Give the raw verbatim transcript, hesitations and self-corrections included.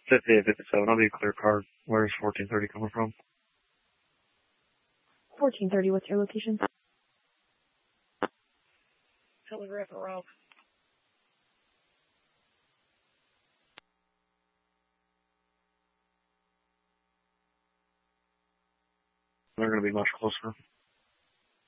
fifty-eight fifty-seven, I'll be a clear card. Where's fourteen thirty coming from? fourteen thirty, what's your location? Telegraph around. They're going to be much closer.